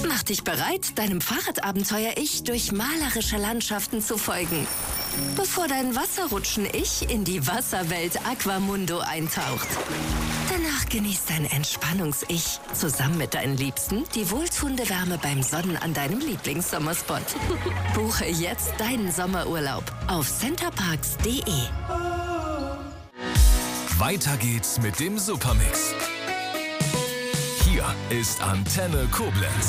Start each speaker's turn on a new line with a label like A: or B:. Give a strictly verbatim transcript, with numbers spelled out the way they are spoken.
A: Mach dich bereit, deinem Fahrradabenteuer-Ich durch malerische Landschaften zu folgen, bevor dein Wasserrutschen-Ich in die Wasserwelt Aquamundo eintaucht. Danach genießt dein Entspannungs-Ich zusammen mit deinen Liebsten die wohltuende Wärme beim Sonnen an deinem Lieblingssommerspot. Buche jetzt deinen Sommerurlaub auf centerparks punkt de.
B: Weiter geht's mit dem Supermix. Hier ist Antenne Koblenz.